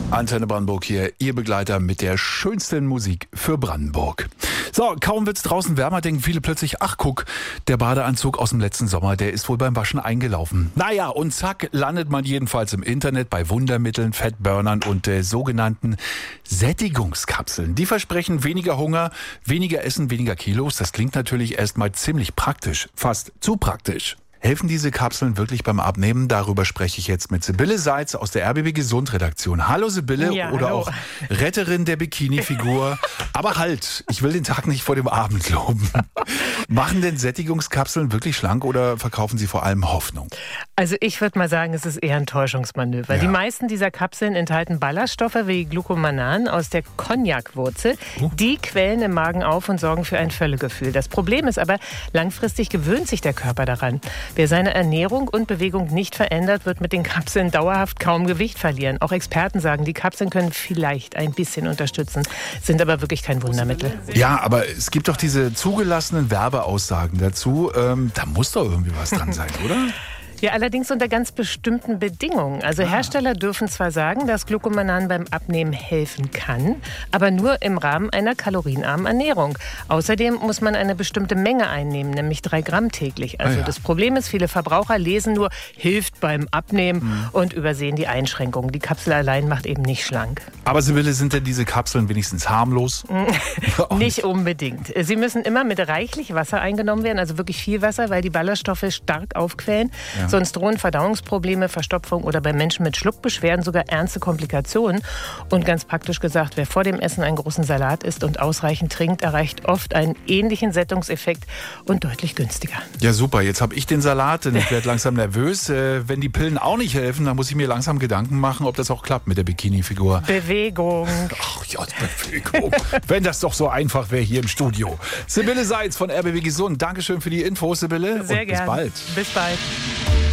Antenne Brandenburg hier, Ihr Begleiter mit der schönsten Musik für Brandenburg. So, kaum wird's draußen wärmer, denken viele plötzlich, ach guck, der Badeanzug aus dem letzten Sommer, der ist wohl beim Waschen eingelaufen. Naja, und zack, landet man jedenfalls im Internet bei Wundermitteln, Fettburnern und sogenannten Sättigungskapseln. Die versprechen weniger Hunger, weniger Essen, weniger Kilos. Das klingt natürlich erstmal ziemlich praktisch, fast zu praktisch. Helfen diese Kapseln wirklich beim Abnehmen? Darüber spreche ich jetzt mit Sibylle Seitz aus der RBB Gesund Redaktion. Hallo Sibylle, ja, oder hallo. auch Retterin der Bikini-Figur. Aber halt, ich will den Tag nicht vor dem Abend loben. Machen denn Sättigungskapseln wirklich schlank oder verkaufen sie vor allem Hoffnung? Also ich würde mal sagen, es ist eher ein Täuschungsmanöver. Ja. Die meisten dieser Kapseln enthalten Ballaststoffe wie Glucomannan aus der Cognac-Wurzel. Die quellen im Magen auf und sorgen für ein Völlegefühl. Das Problem ist aber, langfristig gewöhnt sich der Körper daran. Wer seine Ernährung und Bewegung nicht verändert, wird mit den Kapseln dauerhaft kaum Gewicht verlieren. Auch Experten sagen, die Kapseln können vielleicht ein bisschen unterstützen, sind aber wirklich kein Wundermittel. Ja, aber es gibt doch diese zugelassenen Werbeaussagen dazu. Da muss doch irgendwie was dran sein, oder? Ja, allerdings unter ganz bestimmten Bedingungen. Also Hersteller dürfen zwar sagen, dass Glucomannan beim Abnehmen helfen kann, aber nur im Rahmen einer kalorienarmen Ernährung. Außerdem muss man eine bestimmte Menge einnehmen, nämlich 3 Gramm täglich. Also das Problem ist, viele Verbraucher lesen nur, hilft beim Abnehmen und übersehen die Einschränkungen. Die Kapsel allein macht eben nicht schlank. Aber Sibylle, sind denn diese Kapseln wenigstens harmlos? Nicht unbedingt. Sie müssen immer mit reichlich Wasser eingenommen werden, also wirklich viel Wasser, weil die Ballaststoffe stark aufquellen. Ja. Sonst drohen Verdauungsprobleme, Verstopfung oder bei Menschen mit Schluckbeschwerden sogar ernste Komplikationen. Und ganz praktisch gesagt, wer vor dem Essen einen großen Salat isst und ausreichend trinkt, erreicht oft einen ähnlichen Sättigungseffekt und deutlich günstiger. Ja super, jetzt habe ich den Salat und ich werde langsam nervös. Wenn die Pillen auch nicht helfen, dann muss ich mir langsam Gedanken machen, ob das auch klappt mit der Bikini-Figur. Bewegung. Ach ja, Bewegung. Wenn das doch so einfach wäre hier im Studio. Sibylle Seitz von RBB Gesund. Dankeschön für die Infos, Sibylle. Sehr und bis gern. bald. Bis bald.